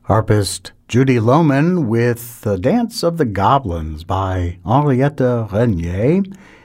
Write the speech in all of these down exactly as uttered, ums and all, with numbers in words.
Harpist Judy Lohman with The Dance of the Goblins by Henriette Renier.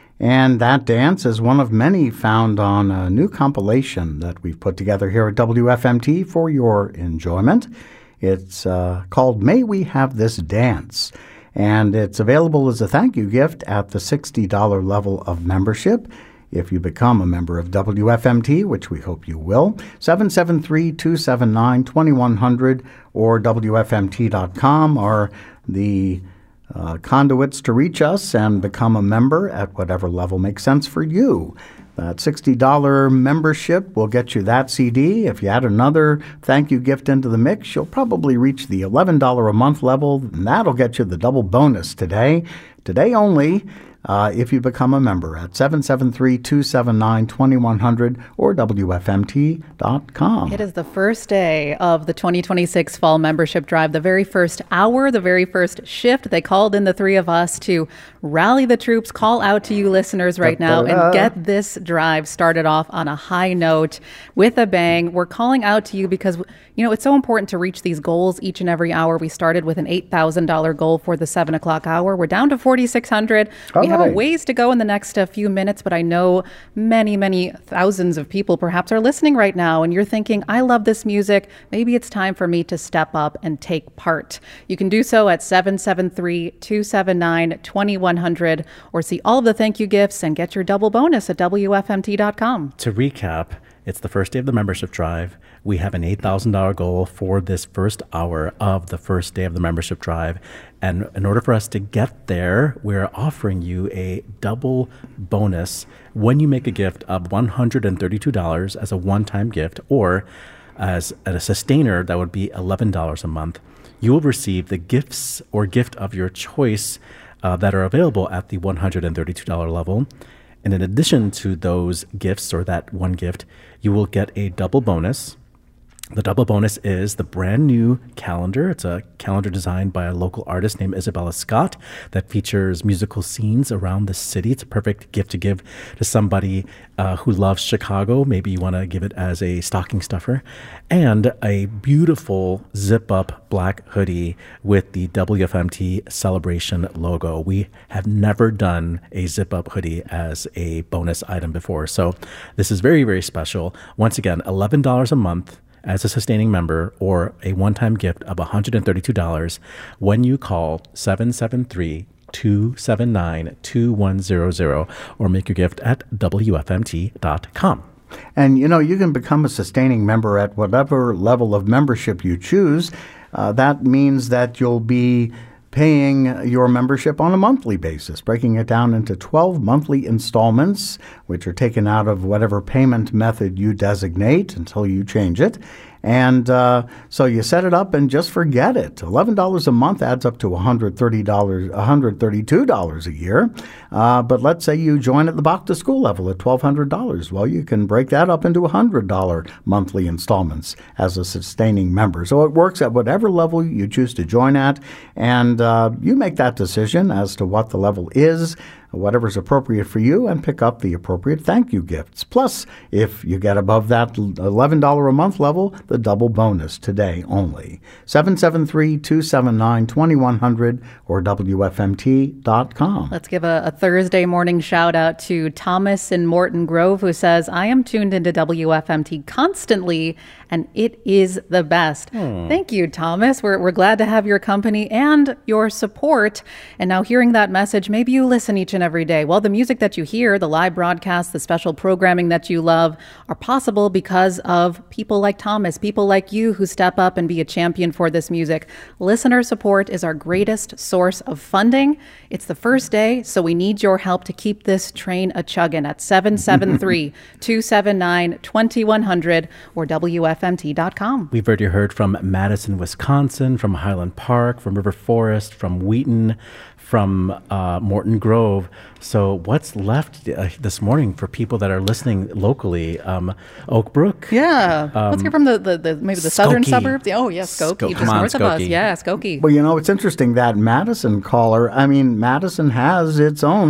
And that dance is one of many found on a new compilation that we've put together here at W F M T for your enjoyment. It's uh, called May We Have This Dance, and it's available as a thank you gift at the sixty dollars level of membership. If you become a member of W F M T, which we hope you will, seven seven three, two seven nine, two one zero zero or W F M T dot com are the uh, conduits to reach us and become a member at whatever level makes sense for you. That sixty dollars membership will get you that C D. If you add another thank you gift into the mix, you'll probably reach the eleven dollars a month level, and that'll get you the double bonus today. Today only. Uh, if you become a member at seven seven three, two seven nine, two one zero zero or W F M T dot com. It is the first day of the twenty twenty-six Fall Membership Drive, the very first hour, the very first shift. They called in the three of us to rally the troops, call out to you listeners right now, and get this drive started off on a high note with a bang. We're calling out to you because, you know, it's so important to reach these goals each and every hour. We started with an eight thousand dollars goal for the seven o'clock hour. We're down to forty-six hundred dollars. We have a ways to go in the next uh, few minutes, but I know many, many thousands of people perhaps are listening right now, and you're thinking, I love this music. Maybe it's time for me to step up and take part. You can do so at seven seven three, two seven nine, two one zero zero or see all of the thank you gifts and get your double bonus at W F M T dot com. To recap, it's the first day of the membership drive. We have an eight thousand dollars goal for this first hour of the first day of the membership drive. And in order for us to get there, we're offering you a double bonus when you make a gift of one hundred thirty-two dollars as a one-time gift, or as a sustainer, that would be eleven dollars a month. You will receive the gifts or gift of your choice uh, that are available at the one hundred thirty-two dollars level. And in addition to those gifts, or that one gift, you will get a double bonus. The double bonus is the brand new calendar. It's a calendar designed by a local artist named Isabella Scott that features musical scenes around the city. It's a perfect gift to give to somebody uh, who loves Chicago. Maybe you want to give it as a stocking stuffer. And a beautiful zip-up black hoodie with the W F M T Celebration logo. We have never done a zip-up hoodie as a bonus item before. So this is very, very special. Once again, eleven dollars a month as a sustaining member, or a one-time gift of one hundred thirty-two dollars when you call seven seven three, two seven nine, two one zero zero or make your gift at W F M T dot com. And, you know, you can become a sustaining member at whatever level of membership you choose. Uh, that means that you'll be paying your membership on a monthly basis, breaking it down into twelve monthly installments, which are taken out of whatever payment method you designate until you change it. And uh, so you set it up and just forget it. eleven dollars a month adds up to one hundred thirty dollars, one hundred thirty-two dollars a year. Uh, but let's say you join at the back to school level at twelve hundred dollars. Well, you can break that up into one hundred dollars monthly installments as a sustaining member. So it works at whatever level you choose to join at. And uh, you make that decision as to what the level is, whatever's appropriate for you, and pick up the appropriate thank you gifts. Plus, if you get above that eleven dollars a month level, the double bonus today only. seven seven three, two seven nine, two one zero zero or W F M T dot com. Let's give a, a Thursday morning shout out to Thomas in Morton Grove, who says, I am tuned into W F M T constantly, and it is the best. Hmm. Thank you, Thomas. We're, we're glad to have your company and your support. And now hearing that message, maybe you listen each and every day. Well, the music that you hear, the live broadcasts, the special programming that you love are possible because of people like Thomas, people like you who step up and be a champion for this music. Listener support is our greatest source of funding. It's the first day, so we need your help to keep this train a-chugging at seven seven three, two seven nine, two one zero zero or W F M T dot com. We've already heard from Madison, Wisconsin, from Highland Park, from River Forest, from Wheaton, from uh, Morton Grove. So what's left uh, this morning for people that are listening locally? Um, Oak Brook. Yeah. Um, Let's hear from the, the, the maybe the Skokie. southern suburbs. Oh, yeah, Skokie, Sko- just come on, north of Skokie. us. Yeah, Skokie. Well, you know, it's interesting that Madison caller, I mean, Madison has its own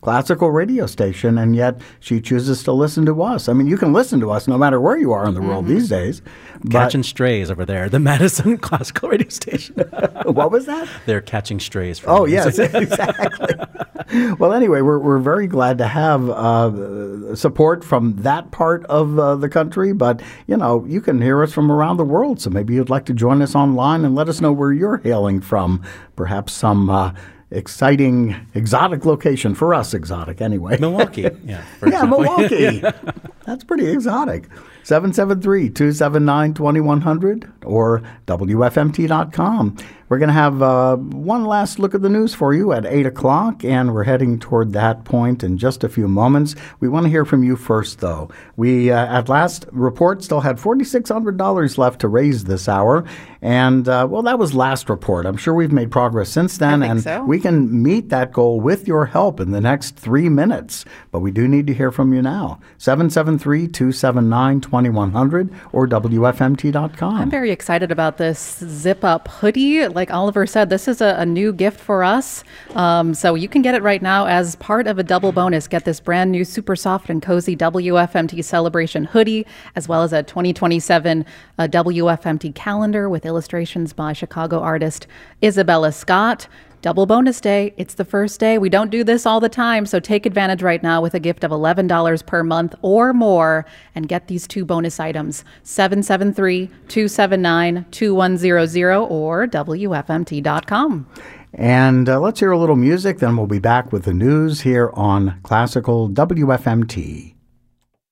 classical radio station, and yet she chooses to listen to us. I mean, you can listen to us no matter where you are in the mm-hmm. world these days. Catching strays over there, the Madison Classical Radio Station. What was that? They're catching strays. From oh, yes, exactly. Well, anyway, we're we're very glad to have uh, support from that part of uh, the country, but, you know, you can hear us from around the world, so maybe you'd like to join us online and let us know where you're hailing from. Perhaps some uh, exciting, exotic location. For us, exotic anyway. Milwaukee. Yeah, yeah Milwaukee. That's pretty exotic. seven seven three, two seven nine, two one zero zero or W F M T dot com. We're going to have uh, one last look at the news for you at eight o'clock, and we're heading toward that point in just a few moments. We want to hear from you first, though. We, uh, at last report, still had four thousand six hundred dollars left to raise this hour, and, uh, well, that was last report. I'm sure we've made progress since then, I think and so. we can meet that goal with your help in the next three minutes, but we do need to hear from you now. seven seven three, two seven nine, two one zero zero or W F M T dot com. I'm very excited about this zip-up hoodie. Like Oliver said, this is a, a new gift for us. Um, so you can get it right now as part of a double bonus. Get this brand new super soft and cozy W F M T Celebration hoodie, as well as a twenty twenty-seven uh, W F M T calendar with illustrations by Chicago artist Isabella Scott. Double bonus day. It's the first day. We don't do this all the time, so take advantage right now with a gift of eleven dollars per month or more and get these two bonus items. seven seven three, two seven nine, two one zero zero or W F M T dot com. And uh, let's hear a little music, then we'll be back with the news here on Classical W F M T.